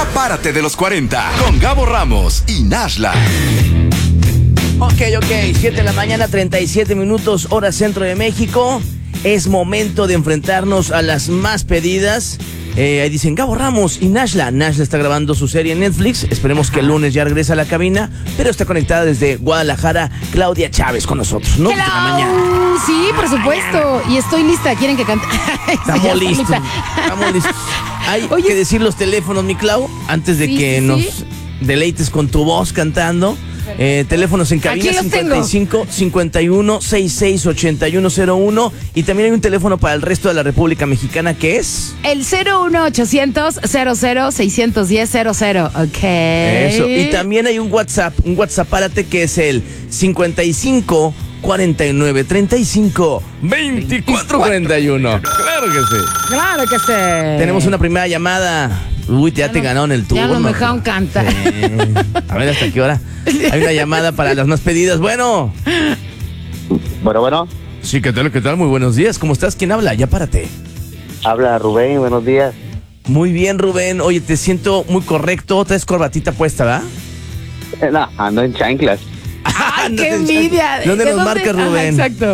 Párate de los 40 con Gabo Ramos y Nashla. Ok, 7 de la mañana, 37 minutos, hora centro de México. Es momento de enfrentarnos a las más pedidas. Ahí dicen Gabo Ramos y Nashla. Nashla está grabando su serie en Netflix. Esperemos que el lunes ya regrese a la cabina. Pero está conectada desde Guadalajara Claudia Chávez con nosotros. ¿No? Hello. De la mañana. Sí, por supuesto. Y estoy lista. ¿Quieren que cante? Estamos listos. Estamos listos. Hay que decir los teléfonos, mi Clau, antes de que nos deleites con tu voz cantando. Teléfonos en cabina 55 51 66 8101 y también hay un teléfono para el resto de la República Mexicana que es el 01800 00 610 00. Ok. Eso. Y también hay un WhatsApp párate que es el 55 49 35 24 41. Claro que sí. Claro que sí. Tenemos una primera llamada. Uy, ya te ganó en el turno. Ya no me dejaron cantar. A ver, ¿hasta qué hora? Hay una llamada para las más pedidas. Bueno. Bueno. Sí, ¿qué tal? Muy buenos días. ¿Cómo estás? ¿Quién habla? Ya párate. Habla Rubén, buenos días. Muy bien, Rubén. Oye, te siento muy correcto. Traes corbatita puesta, ¿verdad? No, ando en chanclas. ¡Ay, qué envidia! ¿Dónde nos marcas, Rubén? Exacto.